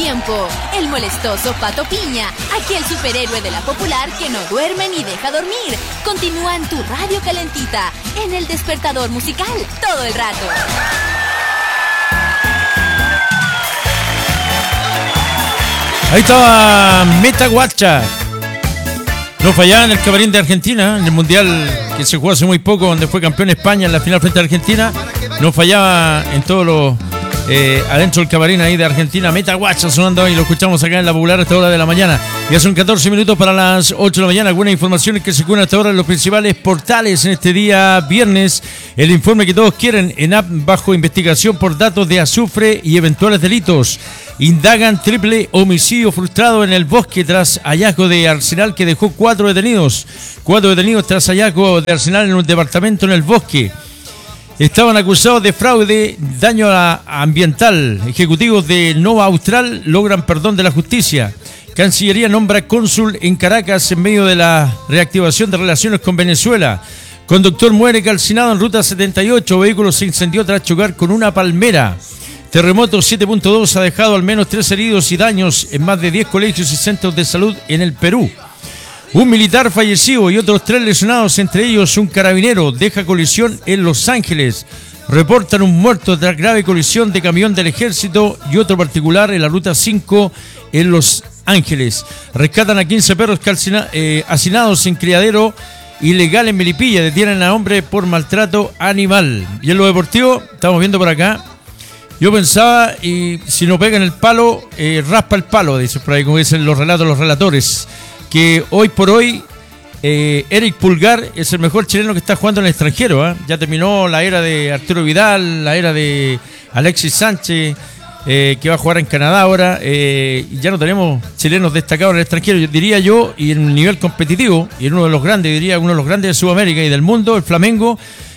tiempo. El molestoso Pato Piña, aquel superhéroe de la Popular que no duerme ni deja dormir. Continúa en tu radio calentita, en el despertador musical, todo el rato. Ahí estaba Meta Guacha. No fallaba en el camarín de Argentina, en el Mundial que se jugó hace muy poco, donde fue campeón España en la final frente a Argentina. No fallaba en todos los adentro del camarín ahí de Argentina. Meta Guacha sonando y lo escuchamos acá en la Popular a esta hora de la mañana. Ya son 14 minutos para las 8 de la mañana. Algunas informaciones que se cuentan hasta ahora en los principales portales en este día viernes. El informe que todos quieren: ENAP bajo investigación por datos de azufre y eventuales delitos. Indagan triple homicidio frustrado en el bosque tras hallazgo de arsenal que dejó 4 detenidos. 4 detenidos tras hallazgo de arsenal en un departamento en el bosque. Estaban acusados de fraude, daño ambiental. Ejecutivos de Nova Austral logran perdón de la justicia. Cancillería nombra cónsul en Caracas en medio de la reactivación de relaciones con Venezuela. Conductor muere calcinado en ruta 78. Vehículo se incendió tras chocar con una palmera. Terremoto 7.2 ha dejado al menos 3 heridos y daños en más de 10 colegios y centros de salud en el Perú. Un militar fallecido y otros 3 lesionados, entre ellos un carabinero, deja colisión en Los Ángeles. Reportan un muerto tras grave colisión de camión del ejército y otro particular en la ruta 5 en Los Ángeles. Rescatan a 15 perros hacinados en criadero ilegal en Melipilla. Detienen a hombre por maltrato animal. Y en lo deportivo, estamos viendo por acá. Yo pensaba, y si no pega en el palo, raspa el palo, dice por ahí, como dicen los relatores, que hoy por hoy Eric Pulgar es el mejor chileno que está jugando en el extranjero. Ya terminó la era de Arturo Vidal, la era de Alexis Sánchez, que va a jugar en Canadá ahora. Ya no tenemos chilenos destacados en el extranjero, diría yo, y en un nivel competitivo, y en uno de los grandes, diría uno de los grandes de Sudamérica y del mundo, el Flamengo.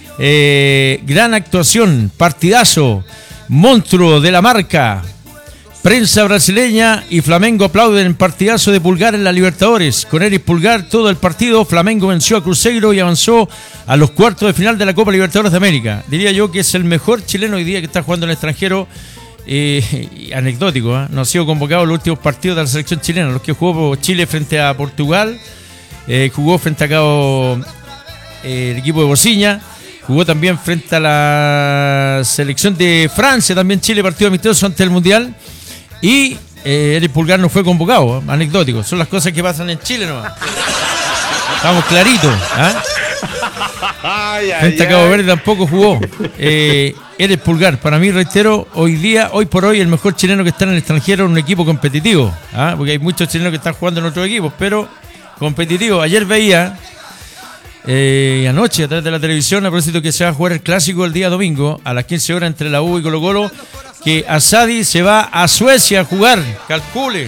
Gran actuación, partidazo. Monstruo de la marca. Prensa brasileña y Flamengo aplauden el partidazo de Pulgar en la Libertadores. Con Eric Pulgar todo el partido, Flamengo venció a Cruzeiro y avanzó a los cuartos de final de la Copa Libertadores de América. Diría yo que es el mejor chileno hoy día que está jugando en el extranjero. Anecdótico, no ha sido convocado en los últimos partidos de la selección chilena, los que jugó Chile frente a Portugal, jugó frente a el equipo de Bociña. Jugó también frente a la selección de Francia, también Chile, partido amistoso ante el Mundial. Y Eric Pulgar no fue convocado, anecdótico. Son las cosas que pasan en Chile nomás. Estamos claritos. Frente a Cabo Verde tampoco jugó. Eric Pulgar, para mí, reitero, hoy por hoy, el mejor chileno que está en el extranjero en un equipo competitivo. Porque hay muchos chilenos que están jugando en otros equipos, pero competitivo. Ayer veía... anoche a través de la televisión, a propósito que se va a jugar el clásico el día domingo a las 15 horas entre la U y Colo-Colo, que Asadi se va a Suecia a jugar. Calcule.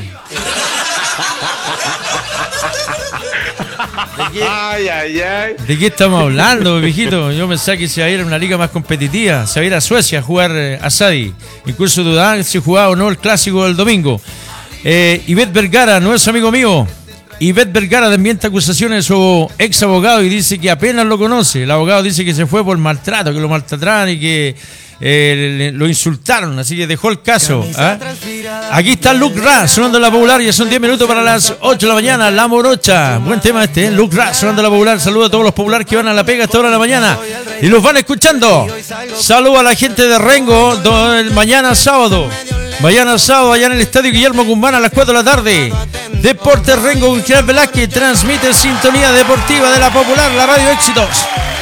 ¿De qué estamos hablando, viejito? Yo pensaba que se iba a ir a una liga más competitiva. Se va a ir a Suecia a jugar Asadi. Incluso dudaban si jugaba o no el clásico del domingo. Ivette Vergara no es amigo mío. Ivette Vergara desmiente acusaciones de su ex abogado y dice que apenas lo conoce. El abogado dice que se fue por maltrato, que lo maltrataron y que lo insultaron, así que dejó el caso. Aquí está Luke Ra sonando la Popular, ya son 10 minutos para las 8 de la mañana. La Morocha, buen tema este, Luke Ra sonando la Popular. Saludos a todos los populares que van a la pega a esta hora de la mañana y los van escuchando. Saludos a la gente de Rengo, mañana sábado, allá en el estadio Guillermo Guzmán a las 4 de la tarde. Deportes Rengo con Gerard Velázquez transmite Sintonía Deportiva de la Popular, la radio Éxitos.